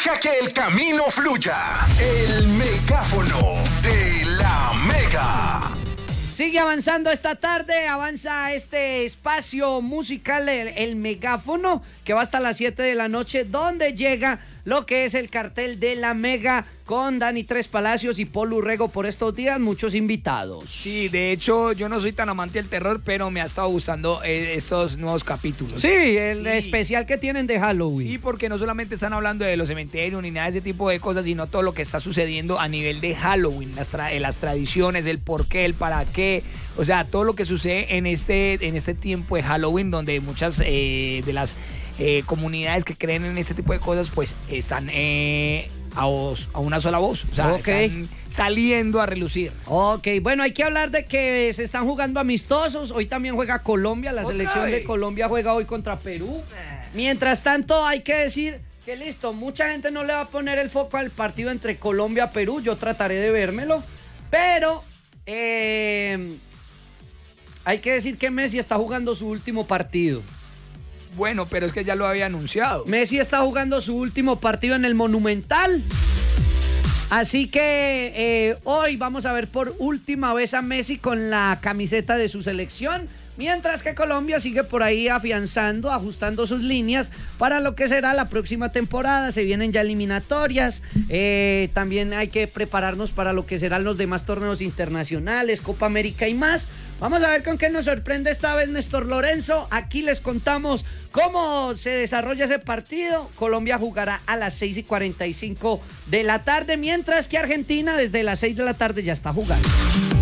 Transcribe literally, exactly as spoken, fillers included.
Deja que el camino fluya. El megáfono de la Mega. Sigue avanzando esta tarde, avanza este espacio musical, el, el megáfono, que va hasta las siete de la noche, donde llega lo que es el cartel de la Mega con Dani Tres Palacios y Paul Urrego por estos días, muchos invitados. Sí, de hecho, yo no soy tan amante del terror, pero me ha estado gustando eh, estos nuevos capítulos. Sí, el Sí. especial que tienen de Halloween. Sí, porque no solamente están hablando de los cementerios ni nada de ese tipo de cosas, sino todo lo que está sucediendo a nivel de Halloween, las, tra- las tradiciones, el por qué, el para qué, o sea, todo lo que sucede en este, en este tiempo de Halloween, donde muchas eh, de las eh, comunidades que creen en este tipo de cosas, pues están eh, a, voz, a una sola voz, o sea, Okay. están saliendo a relucir. Ok, bueno, hay que hablar de que se están jugando amistosos. Hoy también juega Colombia, la ¿Otra selección de vez? Colombia juega hoy contra Perú. Mientras tanto, hay que decir que listo, mucha gente no le va a poner el foco al partido entre Colombia-Perú. Yo trataré de vérmelo, pero eh, hay que decir que Messi está jugando su último partido. Bueno, pero es que ya lo había anunciado. Messi está jugando su último partido en el Monumental. Así que eh, hoy vamos a ver por última vez a Messi con la camiseta de su selección, mientras que Colombia sigue por ahí afianzando, ajustando sus líneas para lo que será la próxima temporada. Se vienen ya eliminatorias, eh, también hay que prepararnos para lo que serán los demás torneos internacionales, Copa América y más. Vamos a ver con qué nos sorprende esta vez Néstor Lorenzo. Aquí les contamos cómo se desarrolla ese partido. Colombia jugará a las seis y cuarenta y cinco de la tarde, mientras que Argentina desde las seis de la tarde ya está jugando.